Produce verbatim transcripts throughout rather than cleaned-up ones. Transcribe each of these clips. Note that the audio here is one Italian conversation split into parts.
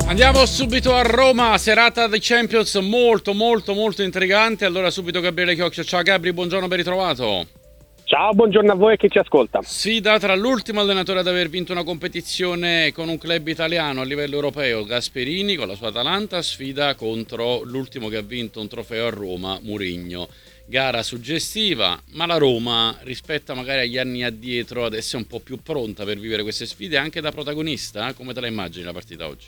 Andiamo subito a Roma, serata di Champions molto molto molto intrigante. Allora subito Gabriele Chiocchio. Ciao Gabri, buongiorno, ben ritrovato. Ciao, buongiorno a voi e chi ci ascolta. Sfida tra l'ultimo allenatore ad aver vinto una competizione con un club italiano a livello europeo, Gasperini con la sua Atalanta, sfida contro l'ultimo che ha vinto un trofeo a Roma, Mourinho. Gara suggestiva, ma la Roma rispetto magari agli anni addietro adesso è un po' più pronta per vivere queste sfide anche da protagonista. Come te la immagini la partita oggi?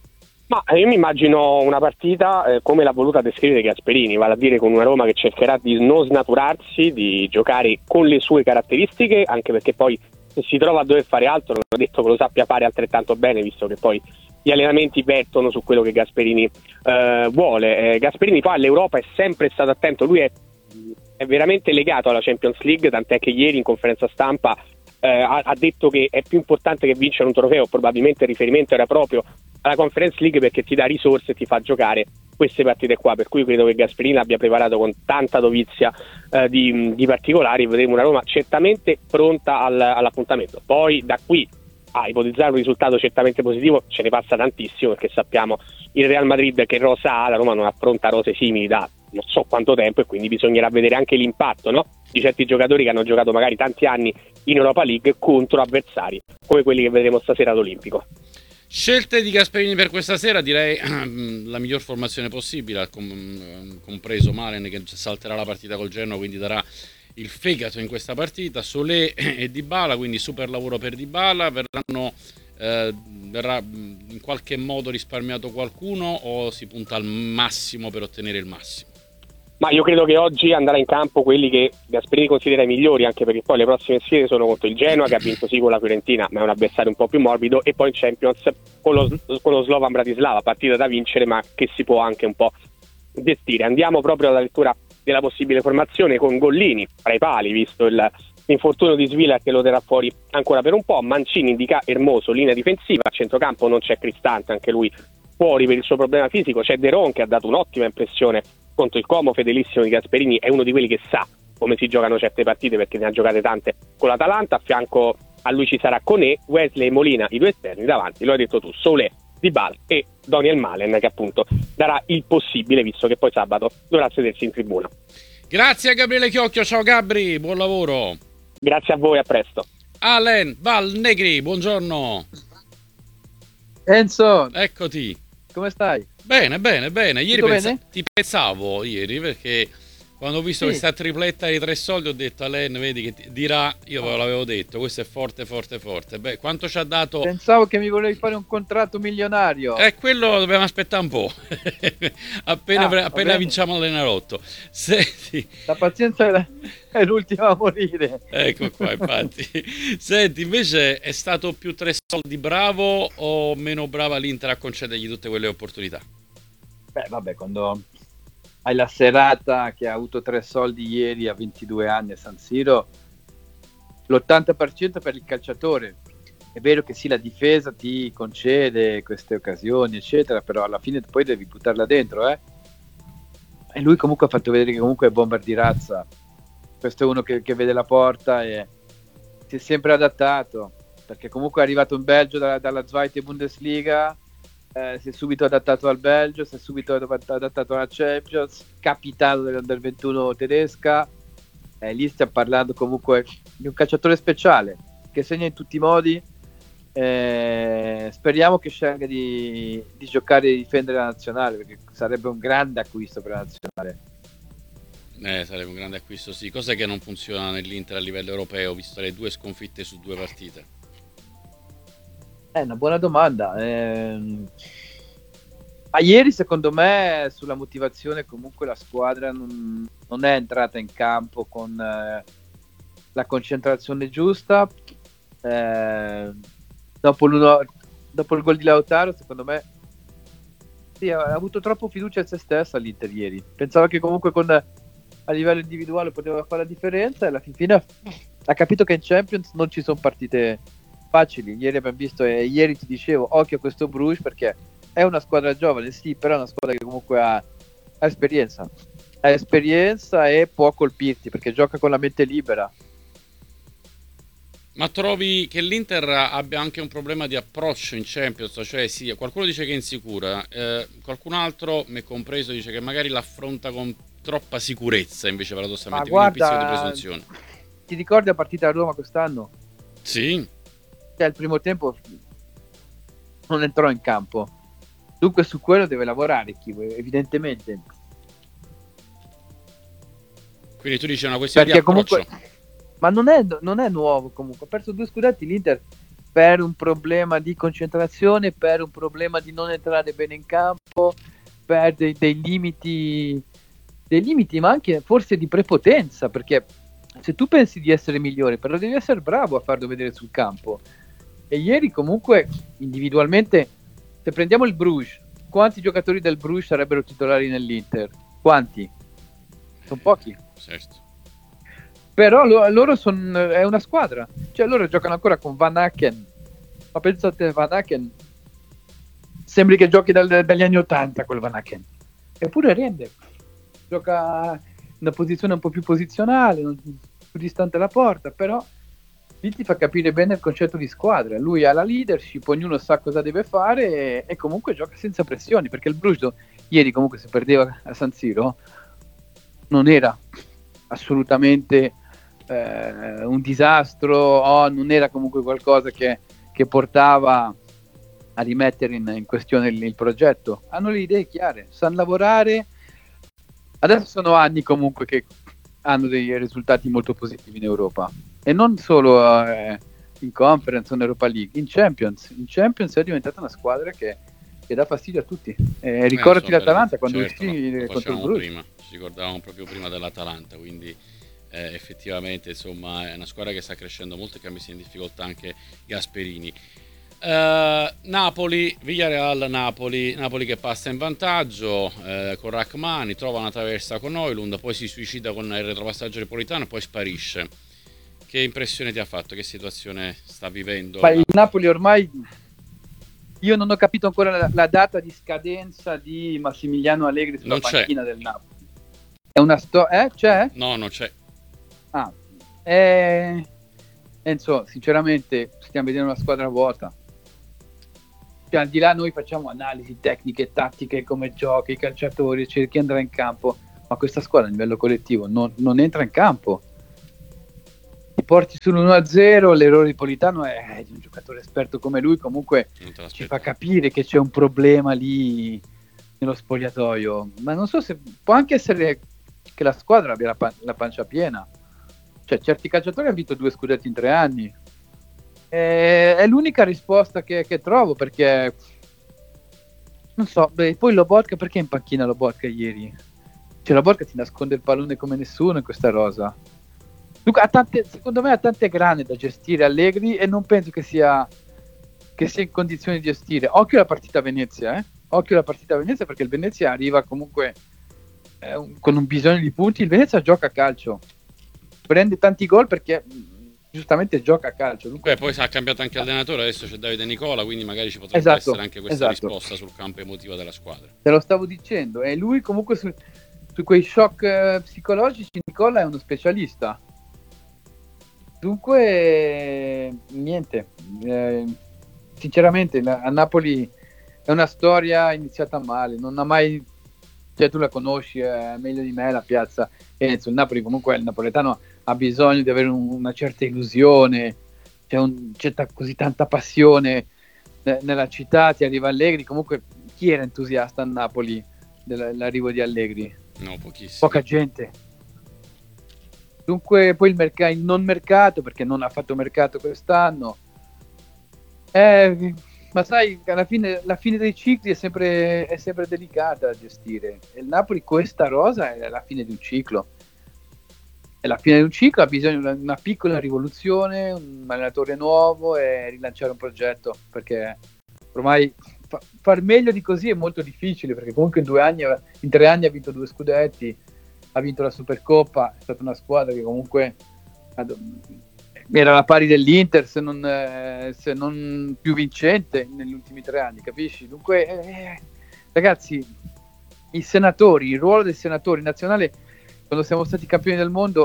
Ma io mi immagino una partita eh, come l'ha voluta descrivere Gasperini, vale a dire con una Roma che cercherà di non snaturarsi, di giocare con le sue caratteristiche, anche perché poi se si trova a dover fare altro non ho detto che lo sappia fare altrettanto bene, visto che poi gli allenamenti vertono su quello che Gasperini eh, vuole. Eh, Gasperini poi all'Europa è sempre stato attento, lui è, è veramente legato alla Champions League, tant'è che ieri in conferenza stampa eh, ha, ha detto che è più importante che vincere un trofeo, probabilmente il riferimento era proprio alla Conference League perché ti dà risorse e ti fa giocare queste partite qua, per cui credo che Gasperini l'abbia preparato con tanta dovizia eh, di, di particolari. Vedremo una Roma certamente pronta al, all'appuntamento. Poi da qui a ipotizzare un risultato certamente positivo ce ne passa tantissimo, perché sappiamo il Real Madrid che rosa ha, la Roma non affronta rose simili da non so quanto tempo, e quindi bisognerà vedere anche l'impatto, no? Di certi giocatori che hanno giocato magari tanti anni in Europa League contro avversari come quelli che vedremo stasera all'Olimpico. Scelte di Gasperini per questa sera, direi la miglior formazione possibile, compreso Malen che salterà la partita col Genoa, quindi darà il fegato in questa partita. Solé e Dybala, quindi super lavoro per Dybala. Verranno, eh, verrà in qualche modo risparmiato qualcuno o si punta al massimo per ottenere il massimo? Ma io credo che oggi andrà in campo quelli che Gasperini considera i migliori, anche perché poi le prossime sfide sono contro il Genoa, che ha vinto sì con la Fiorentina, ma è un avversario un po' più morbido, e poi in Champions con lo, con lo Slovan Bratislava, partita da vincere ma che si può anche un po' gestire. Andiamo proprio alla lettura della possibile formazione con Gollini fra i pali, visto il infortunio di Svila che lo terrà fuori ancora per un po'. Mancini indica Hermoso, linea difensiva, a centrocampo non c'è Cristante, anche lui fuori per il suo problema fisico. C'è De Ron che ha dato un'ottima impressione contro il Como, fedelissimo di Gasperini, è uno di quelli che sa come si giocano certe partite perché ne ha giocate tante con l'Atalanta. A fianco a lui ci sarà Koné, Wesley e Molina, i due esterni, davanti lo hai detto tu, Solé, Dybala e Daniel Malen, che appunto darà il possibile, visto che poi sabato dovrà sedersi in tribuna. Grazie a Gabriele Chiocchio, ciao Gabri, buon lavoro. Grazie a voi, a presto. Alen Valnegri, buongiorno. Enzo, eccoti. Come stai? Bene, bene, bene. Ieri pensa- bene? ti pensavo ieri perché quando ho visto Sì. questa tripletta di tre soldi ho detto a Len, vedi che ti dirà, io ve l'avevo detto, questo è forte, forte, forte. Beh, quanto ci ha dato? Pensavo che mi volevi fare un contratto milionario. Eh, quello dobbiamo aspettare un po'. appena Ah, appena vinciamo l'Enalotto. Senti, La pazienza è, la- è l'ultima a morire. ecco qua, infatti. Senti, invece è stato più tre soldi bravo o meno brava l'Inter a concedergli tutte quelle opportunità? Beh, vabbè, quando hai la serata che ha avuto tre soldi ieri a ventidue anni a San Siro, l'ottanta per cento per il calciatore. È vero che sì, la difesa ti concede queste occasioni, eccetera, però alla fine poi devi buttarla dentro, eh? E lui comunque ha fatto vedere che comunque è bomber di razza. Questo è uno che, che vede la porta e si è sempre adattato, perché comunque è arrivato in Belgio da, dalla Zweite Bundesliga, eh, si è subito adattato al Belgio, si è subito adattato alla Champions, capitano dell'Under ventuno tedesca, e lì stiamo parlando comunque di un calciatore speciale che segna in tutti i modi. Eh, speriamo che scelga di, di giocare e di difendere la nazionale, perché sarebbe un grande acquisto per la nazionale. Eh, sarebbe un grande acquisto, sì. Cos'è che non funziona nell'Inter a livello europeo, visto le due sconfitte su due partite? È una buona domanda. Eh, ma ieri secondo me sulla motivazione comunque la squadra non, non è entrata in campo con eh, la concentrazione giusta. Eh, dopo, l'uno, dopo il gol di Lautaro secondo me sì, ha avuto troppo fiducia in se stessa l'Inter ieri. Pensava che comunque con, a livello individuale poteva fare la differenza, e alla fin fine ha capito che in Champions non ci sono partite facili. Ieri abbiamo visto, e ieri ti dicevo, occhio a questo Bruges, perché è una squadra giovane, sì, però è una squadra che comunque ha, ha esperienza ha esperienza e può colpirti perché gioca con la mente libera. Ma trovi che l'Inter abbia anche un problema di approccio in Champions? Cioè sì, qualcuno dice che è insicura, eh, qualcun altro, me compreso, dice che magari l'affronta con troppa sicurezza invece paradossalmente, Ma quindi un pizzico di guarda, presunzione. ti ricordi la partita a Roma quest'anno? Sì, Cioè, il primo tempo non entrò in campo, dunque su quello deve lavorare Chivo, evidentemente. quindi tu dici è una questione Perché di approccio. comunque, ma non è, non è nuovo comunque, ha perso due scudetti l'Inter per un problema di concentrazione, per un problema di non entrare bene in campo, per dei, dei limiti, dei limiti, ma anche forse di prepotenza, perché se tu pensi di essere migliore, però devi essere bravo a farlo vedere sul campo. E ieri comunque individualmente, se prendiamo il Bruges, quanti giocatori del Bruges sarebbero titolari nell'Inter? Quanti? Sono pochi. Certo. Però lo, loro sono è una squadra, cioè loro giocano ancora con Van Aken, ma pensate Van Aken sembri che giochi dal, dagli anni ottanta quel Van Aken, eppure rende, gioca in una posizione un po' più posizionale, non, più distante dalla porta, però lì ti fa capire bene il concetto di squadra, lui ha la leadership, ognuno sa cosa deve fare e, e comunque gioca senza pressioni, perché il Bruges ieri comunque se perdeva a San Siro non era assolutamente eh, un disastro o non era comunque qualcosa che, che portava a rimettere in, in questione il, il progetto. Hanno le idee chiare, sanno lavorare, adesso sono anni comunque che hanno dei risultati molto positivi in Europa e non solo eh, in Conference o in Europa League, in Champions in Champions è diventata una squadra che, che dà fastidio a tutti. Eh, ricordati eh, l'Atalanta quando certo, uscì lo contro il Bruges. Prima, ci ricordavamo proprio prima dell'Atalanta, quindi eh, effettivamente insomma è una squadra che sta crescendo molto e che ha messo in difficoltà anche Gasperini. Uh, Napoli, Villarreal, Napoli, Napoli che passa in vantaggio eh, con Rachmani, trova una traversa con Højlund, poi si suicida con il retropassaggio napolitano e poi sparisce. Che impressione ti ha fatto? Che situazione sta vivendo? Ma il Napoli ormai, io non ho capito ancora la, la data di scadenza di Massimiliano Allegri sulla non panchina c'è. del Napoli. È una storia, eh? C'è? No, non c'è. Ah, eh, Enzo, sinceramente stiamo vedendo una squadra vuota. Cioè, al di là noi facciamo analisi tecniche, tattiche, come giochi, i calciatori, cerchi andrà in campo, ma questa squadra a livello collettivo non, non entra in campo. Ti porti sull'uno a zero, l'errore di Politano è di un giocatore esperto come lui, comunque ci fa capire che c'è un problema lì nello spogliatoio, ma non so se può anche essere che la squadra abbia la, pan- la pancia piena, cioè certi calciatori hanno vinto due scudetti in tre anni. È l'unica risposta che, che trovo, perché non so, beh, poi Lobotka, perché in panchina Lobotka ieri? Cioè Lobotka ti nasconde il pallone come nessuno in questa rosa. Luca, ha tante, secondo me ha tante grane da gestire Allegri e non penso che sia che sia in condizioni di gestire. Occhio alla partita a Venezia, eh? Occhio alla partita a Venezia, perché il Venezia arriva comunque eh, un, con un bisogno di punti. Il Venezia gioca a calcio, prende tanti gol perché giustamente gioca a calcio. Dunque... Beh, poi si è cambiato anche allenatore, adesso c'è Davide Nicola, quindi magari ci potrebbe esatto, essere anche questa esatto. risposta sul campo emotivo della squadra. Te lo stavo dicendo, e lui comunque su, su quei shock eh, psicologici Nicola è uno specialista. Dunque niente, eh, sinceramente la, a Napoli è una storia iniziata male, non ha mai, cioè tu la conosci eh, meglio di me la piazza Enzo, il Napoli comunque il napoletano ha bisogno di avere un, una certa illusione, c'è, un, c'è ta, così tanta passione eh, nella città, ti arriva Allegri, comunque chi era entusiasta a Napoli dell'arrivo di Allegri? No, pochissimo. Poca gente. Dunque poi il, merc- il non mercato, perché non ha fatto mercato quest'anno, eh, ma sai, alla fine la fine dei cicli è sempre, è sempre delicata da gestire, e il Napoli questa rosa è la fine di un ciclo. È la fine di un ciclo, ha bisogno di una piccola rivoluzione, un allenatore nuovo e rilanciare un progetto, perché ormai fa- far meglio di così è molto difficile, perché comunque in due anni, in tre anni ha vinto due scudetti, ha vinto la Supercoppa, è stata una squadra che comunque era alla pari dell'Inter, se non, eh, se non più vincente negli ultimi tre anni, capisci? Dunque, eh, ragazzi, i senatori, il ruolo dei senatori nazionali quando siamo stati campioni del mondo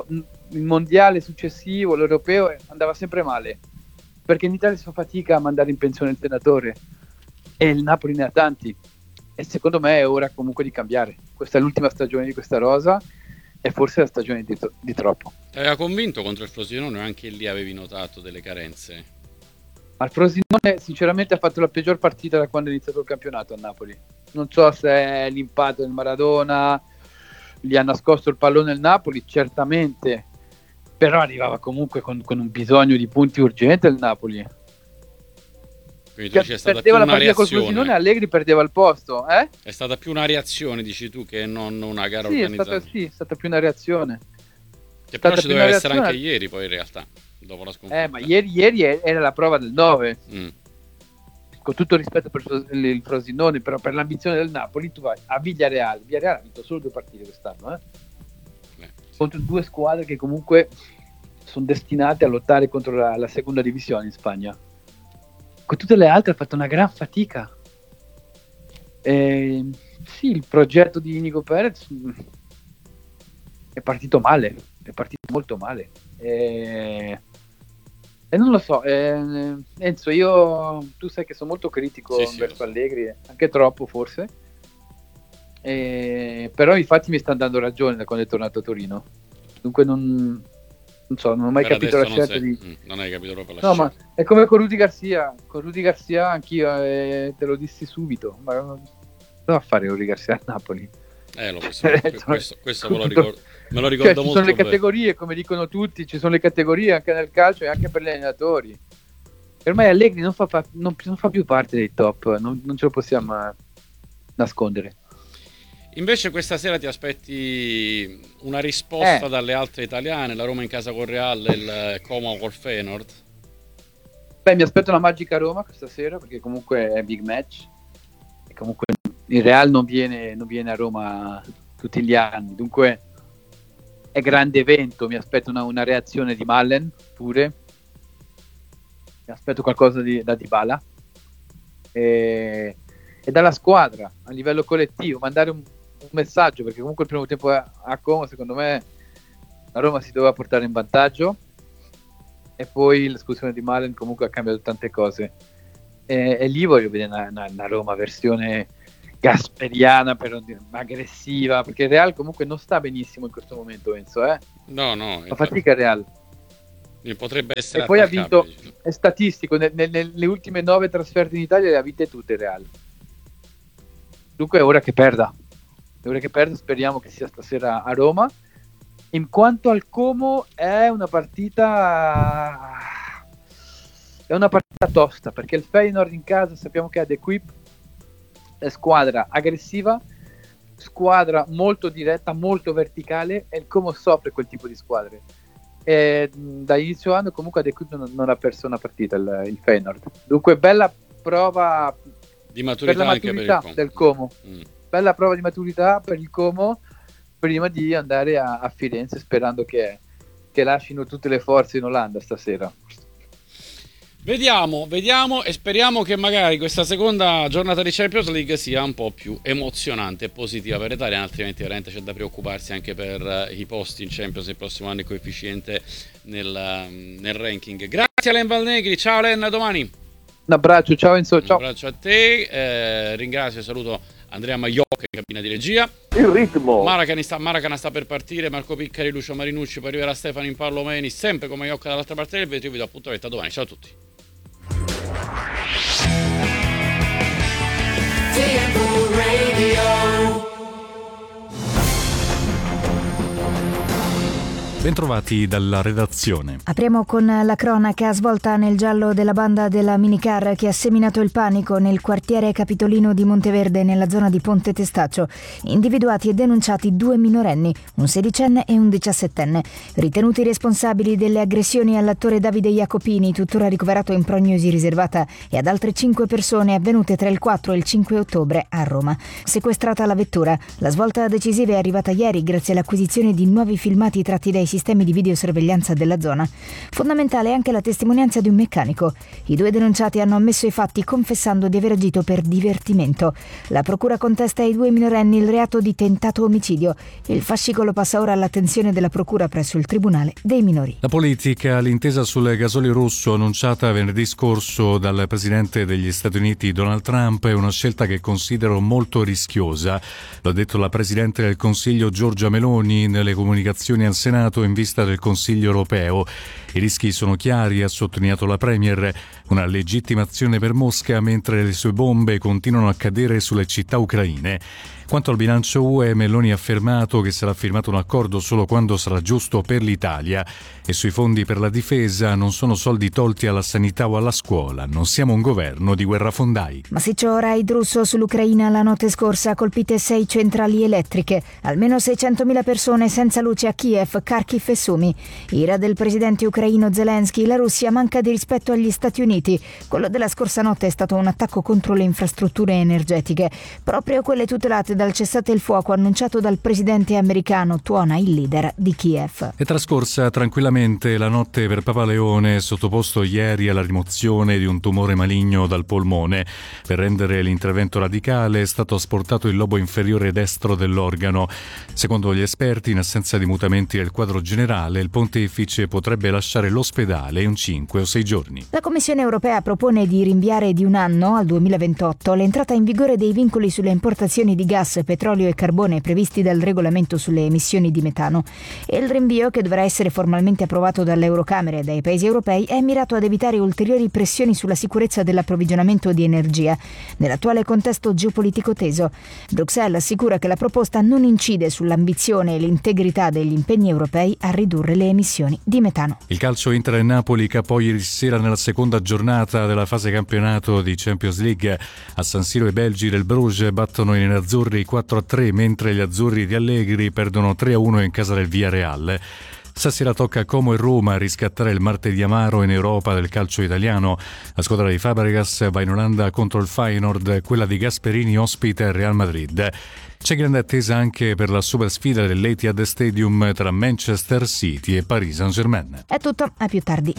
il mondiale successivo, l'europeo, andava sempre male, perché in Italia si fa fatica a mandare in pensione il allenatore e il Napoli ne ha tanti, e secondo me è ora comunque di cambiare. Questa è l'ultima stagione di questa rosa e forse è la stagione di, to- di troppo. Ti aveva convinto contro il Frosinone o anche lì avevi notato delle carenze? Al Frosinone sinceramente ha fatto la peggior partita da quando è iniziato il campionato a Napoli. Non so se è l'impatto del Maradona, gli ha nascosto il pallone il Napoli, certamente, però arrivava comunque con, con un bisogno di punti urgente il Napoli. Quindi tu dici, è stata più perdeva la una partita col reazione. Frosinone, Allegri perdeva il posto, eh? È stata più una reazione, dici tu, che non una gara Sì, è organizzata. stata, sì, è stata più una reazione. Che però stata ci più doveva una essere reazione- anche ieri, poi in realtà, dopo la sconfitta. Eh, ma ieri, ieri era la prova del nove. Mm. Con tutto il rispetto per il il Frosinone, però per l'ambizione del Napoli tu vai a Villarreal. Villarreal ha vinto solo due partite quest'anno, eh? Eh, sì. Contro due squadre che comunque sono destinate a lottare contro la, la seconda divisione in Spagna. Con tutte le altre ha fatto una gran fatica. E, sì, il progetto di Nico Perez mh, è partito male, è partito molto male. E, e non lo so, eh, Enzo, io tu sai che sono molto critico Sì, sì, verso lo so. Allegri, anche troppo forse. E, però infatti mi stanno dando ragione da quando è tornato a Torino. Dunque non, non so, non ho mai Per capito la adesso non, scelta sei- di... mm, non hai capito proprio la No, scelta. ma è come con Rudy Garcia. Con Rudy Garcia anch'io eh, te lo dissi subito. Ma cosa va a fare Rudy Garcia a Napoli? Eh, lo questo, Eh, questo, questo me lo tutto- ricordo, me lo Cioè, ricordo ci molto sono le bene. categorie, come dicono tutti, ci sono le categorie anche nel calcio e anche per gli allenatori. Per me Allegri non fa, pa- non, non fa più parte dei top, non, non ce lo possiamo eh, nascondere. Invece questa sera ti aspetti una risposta Eh. dalle altre italiane, la Roma in casa con Real e il Como col Feyenoord. Beh, mi aspetto la magica Roma questa sera perché comunque è big match e comunque il Real non viene, non viene a Roma tutti gli anni, dunque è grande evento. Mi aspetto una, una reazione di Mallen pure, mi aspetto qualcosa di, da Dybala e, e dalla squadra a livello collettivo mandare un, un messaggio, perché comunque il primo tempo a, a Como secondo me la Roma si doveva portare in vantaggio e poi l'espulsione di Malen comunque ha cambiato tante cose e, e lì voglio vedere una, una, una Roma versione gasperiana, però di- aggressiva, perché il Real comunque non sta benissimo in questo momento, Enzo, eh? No, no, fa fatica il Real potrebbe essere e poi ha attaccabile, vinto, dici tu. è statistico, ne- ne- nelle ultime nove trasferte in Italia le ha vinte tutte il Real, dunque è ora che perda, è ora che perda, speriamo che sia stasera a Roma. In quanto al Como è una partita è una partita tosta, perché il Feyenoord in casa sappiamo che ha The Equip, è squadra aggressiva, squadra molto diretta, molto verticale, e il Como soffre quel tipo di squadre. E, mh, da inizio anno comunque ad Equip non, non ha perso una partita il, il Feyenoord, dunque bella prova Di per maturità la anche maturità per il del Como, Mm. bella prova di maturità per il Como prima di andare a, a Firenze, sperando che, che lasciano tutte le forze in Olanda stasera. Vediamo, vediamo e speriamo che magari questa seconda giornata di Champions League sia un po' più emozionante e positiva per l'Italia, altrimenti veramente c'è da preoccuparsi anche per eh, i posti in Champions il prossimo anno, il coefficiente nel, ehm, nel ranking. Grazie a Len Valnegri, ciao Len, a domani. Un abbraccio, ciao Enzo, ciao. Un abbraccio a te, eh, ringrazio e saluto Andrea Maiocca in cabina di regia. Il ritmo. Maracana sta, Maracana sta per partire, Marco Piccari, Lucio Marinucci, poi arriverà Stefano in Parlomeni, sempre con Maiocca dall'altra parte del vetro. Io vi do appuntamento a domani, ciao a tutti. Bentrovati dalla redazione. Apriamo con la cronaca svolta nel giallo della banda della minicar che ha seminato il panico nel quartiere capitolino di Monteverde, nella zona di Ponte Testaccio. Individuati e denunciati due minorenni, un sedicenne e un diciassettenne, ritenuti responsabili delle aggressioni all'attore Davide Jacopini, tuttora ricoverato in prognosi riservata, e ad altre cinque persone avvenute tra il quattro e il cinque ottobre a Roma. Sequestrata la vettura, la svolta decisiva è arrivata ieri grazie all'acquisizione di nuovi filmati tratti dai sistemi di videosorveglianza della zona. Fondamentale è anche la testimonianza di un meccanico. I due denunciati hanno ammesso i fatti confessando di aver agito per divertimento. La procura contesta ai due minorenni il reato di tentato omicidio. Il fascicolo passa ora all'attenzione della procura presso il Tribunale dei minori. La politica, l'intesa sul gasolio russo annunciata venerdì scorso dal presidente degli Stati Uniti Donald Trump è una scelta che considero molto rischiosa. Lo ha detto la presidente del Consiglio Giorgia Meloni nelle comunicazioni al Senato in vista del Consiglio europeo. I rischi sono chiari, ha sottolineato la Premier, una legittimazione per Mosca mentre le sue bombe continuano a cadere sulle città ucraine. Quanto al bilancio U E, Meloni ha affermato che sarà firmato un accordo solo quando sarà giusto per l'Italia e sui fondi per la difesa non sono soldi tolti alla sanità o alla scuola, non siamo un governo di guerrafondai. Massiccio raid russo sull'Ucraina la notte scorsa ha colpite sei centrali elettriche, almeno seicentomila persone senza luce a Kiev, Kharkiv e Sumi. Ira del presidente ucraino Zelensky, la Russia manca di rispetto agli Stati Uniti. Quello della scorsa notte è stato un attacco contro le infrastrutture energetiche, proprio quelle tutelate dal cessate il fuoco annunciato dal presidente americano, tuona il leader di Kiev. È trascorsa tranquillamente la notte per Papa Leone, sottoposto ieri alla rimozione di un tumore maligno dal polmone. Per rendere l'intervento radicale è stato asportato il lobo inferiore destro dell'organo. Secondo gli esperti, in assenza di mutamenti del quadro generale, il pontefice potrebbe lasciare l'ospedale in cinque o sei giorni. La Commissione europea propone di rinviare di un anno, al duemilaventotto, l'entrata in vigore dei vincoli sulle importazioni di gas, petrolio e carbone previsti dal regolamento sulle emissioni di metano. E il rinvio, che dovrà essere formalmente approvato dall'Eurocamera e dai paesi europei, è mirato ad evitare ulteriori pressioni sulla sicurezza dell'approvvigionamento di energia nell'attuale contesto geopolitico teso. Bruxelles assicura che la proposta non incide sull'ambizione e l'integrità degli impegni europei a ridurre le emissioni di metano. Il calcio Inter e Napoli capò ieri sera nella seconda giornata della fase campionato di Champions League. A San Siro i belgi del Bruges battono i nerazzurri quattro a tre, mentre gli azzurri di Allegri perdono tre a uno in casa del Villarreal. Stasera tocca a Como e Roma riscattare il martedì amaro in Europa del calcio italiano. La squadra di Fabregas va in Olanda contro il Feyenoord, quella di Gasperini ospita il Real Madrid. C'è grande attesa anche per la super sfida dell'Etihad Stadium tra Manchester City e Paris Saint-Germain. È tutto, a più tardi.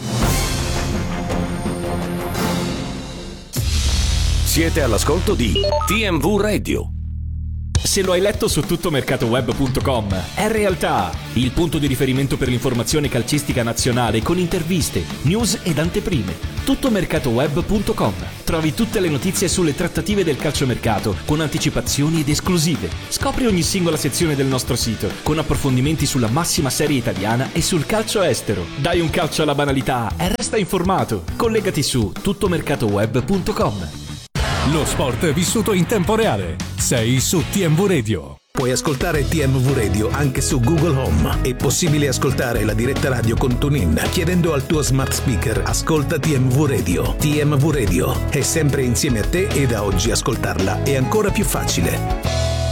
Siete all'ascolto di T M V Radio. Se lo hai letto su tuttomercatoweb punto com, è realtà, il punto di riferimento per l'informazione calcistica nazionale con interviste, news ed anteprime. tuttomercatoweb punto com. Trovi tutte le notizie sulle trattative del calciomercato con anticipazioni ed esclusive. Scopri ogni singola sezione del nostro sito con approfondimenti sulla massima serie italiana e sul calcio estero. Dai un calcio alla banalità e resta informato. Collegati su tuttomercatoweb punto com. Lo sport vissuto in tempo reale. Sei su T M V Radio. Puoi ascoltare T M V Radio anche su Google Home. È possibile ascoltare la diretta radio con TuneIn chiedendo al tuo smart speaker "Ascolta T M V Radio". T M V Radio è sempre insieme a te e da oggi ascoltarla è ancora più facile.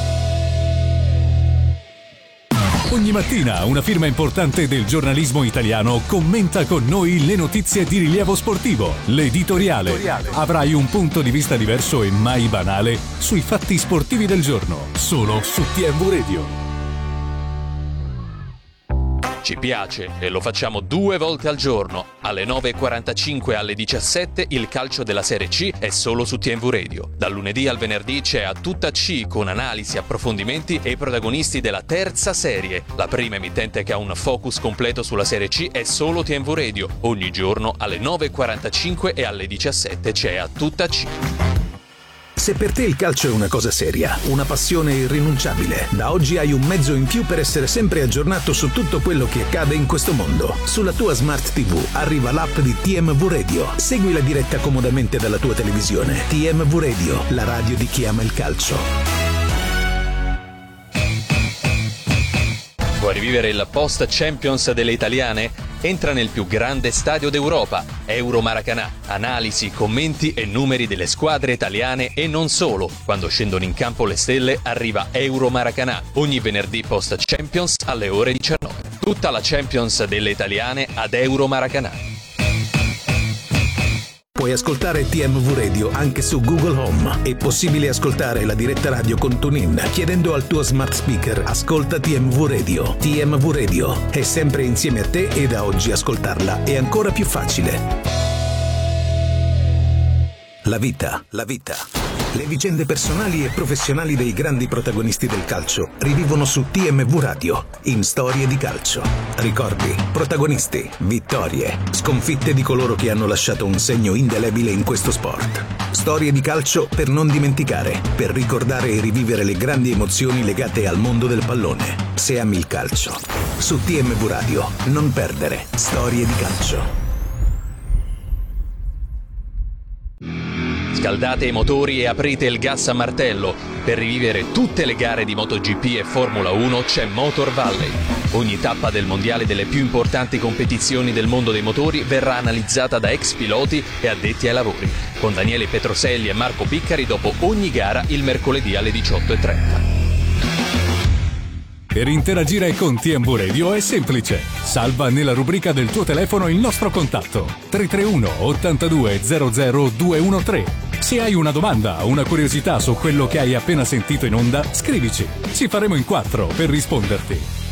Ogni mattina una firma importante del giornalismo italiano commenta con noi le notizie di rilievo sportivo. L'editoriale. Avrai un punto di vista diverso e mai banale sui fatti sportivi del giorno. Solo su T M V Radio. Ci piace e lo facciamo due volte al giorno. Alle nove e quarantacinque e alle diciassette il calcio della Serie C è solo su T M V Radio. Dal lunedì al venerdì c'è A Tutta C con analisi, approfondimenti e i protagonisti della terza serie. La prima emittente che ha un focus completo sulla Serie C è solo T M V Radio. Ogni giorno alle nove e quarantacinque e alle diciassette c'è A Tutta C. Se per te il calcio è una cosa seria, una passione irrinunciabile, da oggi hai un mezzo in più per essere sempre aggiornato su tutto quello che accade in questo mondo. Sulla tua Smart tivù arriva l'app di T M V Radio. Segui la diretta comodamente dalla tua televisione. T M V Radio, la radio di chi ama il calcio. Vuoi rivivere il post Champions delle italiane? Entra nel più grande stadio d'Europa, Euromaracanà. Analisi, commenti e numeri delle squadre italiane e non solo. Quando scendono in campo le stelle arriva Euromaracanà. Ogni venerdì post Champions alle ore diciannove. Tutta la Champions delle italiane ad Euromaracanà. puoi ascoltare T M V Radio anche su Google Home. È possibile ascoltare la diretta radio con TuneIn chiedendo al tuo smart speaker "Ascolta T M V Radio". T M V Radio è sempre insieme a te e da oggi ascoltarla è ancora più facile. La vita, la vita. Le vicende personali e professionali dei grandi protagonisti del calcio rivivono su T M V Radio in Storie di Calcio. Ricordi, protagonisti, vittorie, sconfitte di coloro che hanno lasciato un segno indelebile in questo sport. Storie di calcio per non dimenticare, per ricordare e rivivere le grandi emozioni legate al mondo del pallone. Se ami il calcio, su T M V Radio, non perdere Storie di Calcio. Scaldate i motori e aprite il gas a martello. Per rivivere tutte le gare di MotoGP e Formula uno c'è Motor Valley. Ogni tappa del mondiale delle più importanti competizioni del mondo dei motori verrà analizzata da ex piloti e addetti ai lavori, con Daniele Petroselli e Marco Piccari dopo ogni gara il mercoledì alle diciotto e trenta. Per interagire con T M V Radio è semplice. Salva nella rubrica del tuo telefono il nostro contatto tre tre uno ottantadue zero zero due uno tre. Se hai una domanda o una curiosità su quello che hai appena sentito in onda, scrivici. Ci faremo in quattro per risponderti.